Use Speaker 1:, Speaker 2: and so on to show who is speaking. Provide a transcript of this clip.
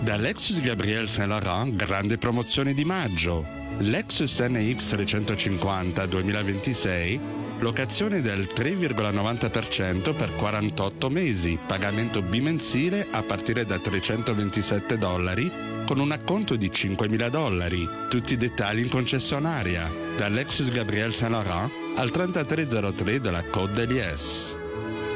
Speaker 1: Da Lexus Gabriel Saint Laurent, grande promozione di maggio. Lexus NX 350 2026, locazione del 3,90% per 48 mesi, pagamento bimensile a partire da $327 con un acconto di $5.000. Tutti i dettagli in concessionaria. Da Lexus Gabriel Saint Laurent al 3303 della Côte d'Elies.